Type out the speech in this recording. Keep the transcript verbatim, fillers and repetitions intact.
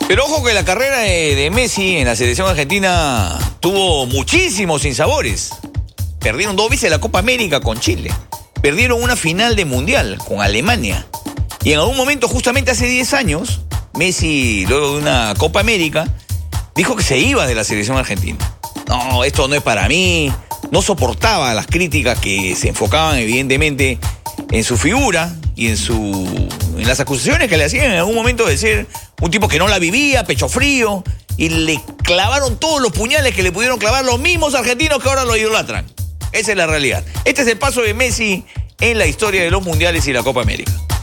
Pero ojo que la carrera de, de Messi en la selección argentina tuvo muchísimos sinsabores. Perdieron dos veces la Copa América con Chile. Perdieron una final de Mundial con Alemania. Y en algún momento, justamente hace diez años, Messi, luego de una Copa América, dijo que se iba de la selección argentina. No, esto no es para mí. No soportaba las críticas que se enfocaban evidentemente en su figura y en, su, en las acusaciones que le hacían en algún momento de ser un tipo que no la vivía, pecho frío, y le clavaron todos los puñales que le pudieron clavar los mismos argentinos que ahora lo idolatran. Esa es la realidad. Este es el paso de Messi en la historia de los mundiales y la Copa América.